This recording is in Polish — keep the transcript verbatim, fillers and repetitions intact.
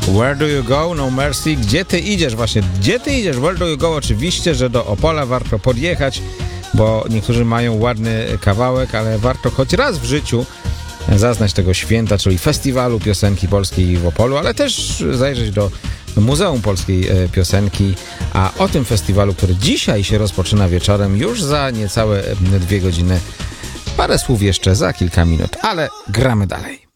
Where do you go? No mercy. Gdzie ty idziesz? Właśnie, gdzie ty idziesz? Where do you go? Oczywiście, że do Opola warto podjechać, bo niektórzy mają ładny kawałek, ale warto choć raz w życiu zaznać tego święta, czyli Festiwalu Piosenki Polskiej w Opolu, ale też zajrzeć do Muzeum Polskiej Piosenki, a o tym festiwalu, który dzisiaj się rozpoczyna wieczorem, już za niecałe dwie godziny. Parę słów jeszcze za kilka minut, ale gramy dalej.